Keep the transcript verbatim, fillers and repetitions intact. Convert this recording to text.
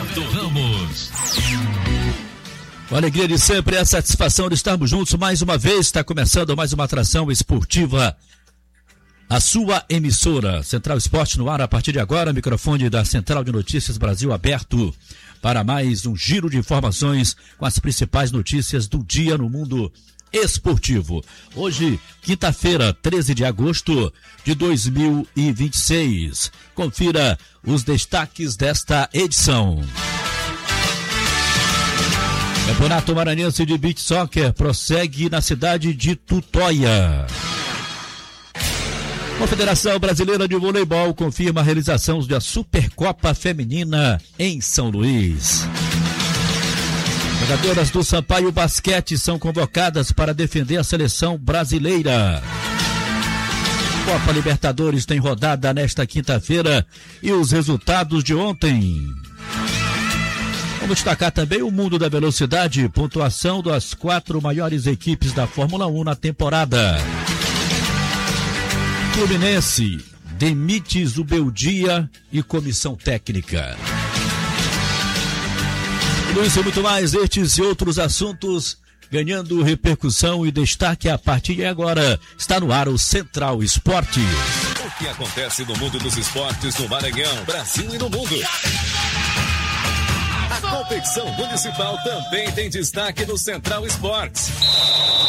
Roberto Ramos. Com a alegria de sempre, a satisfação de estarmos juntos mais uma vez. Está começando mais uma atração esportiva. A sua emissora, Central Esporte no ar a partir de agora. Microfone da Central de Notícias Brasil aberto para mais um giro de informações com as principais notícias do dia no mundo esportivo. Hoje, quinta-feira, treze de agosto de dois mil e vinte e seis. Confira os destaques desta edição. Campeonato Maranhense de Beach Soccer prossegue na cidade de Tutóia. Confederação Brasileira de Voleibol confirma a realização da Supercopa Feminina em São Luís. Jogadoras do Sampaio Basquete são convocadas para defender a seleção brasileira. Copa Libertadores tem rodada nesta quinta-feira e os resultados de ontem. Vamos destacar também o mundo da velocidade, pontuação das quatro maiores equipes da Fórmula um na temporada. Fluminense demite Zubeldia e comissão técnica. Tudo isso e muito mais, estes e outros assuntos ganhando repercussão e destaque a partir de agora. Está no ar o Central Esportes. O que acontece no mundo dos esportes no Maranhão, Brasil e no mundo. A competição municipal também tem destaque no Central Esportes.